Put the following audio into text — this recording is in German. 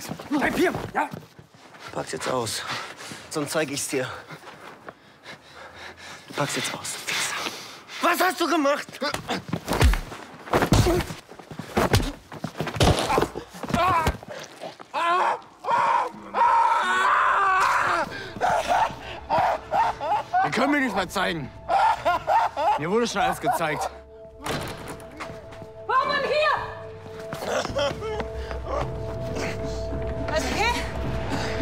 Bleib hier, ja? Pack's jetzt aus. Sonst zeige ich's dir. Du packst jetzt aus, du Fixer. Was hast du gemacht? Den können wir nicht mehr zeigen. Mir wurde schon alles gezeigt. Warum hier?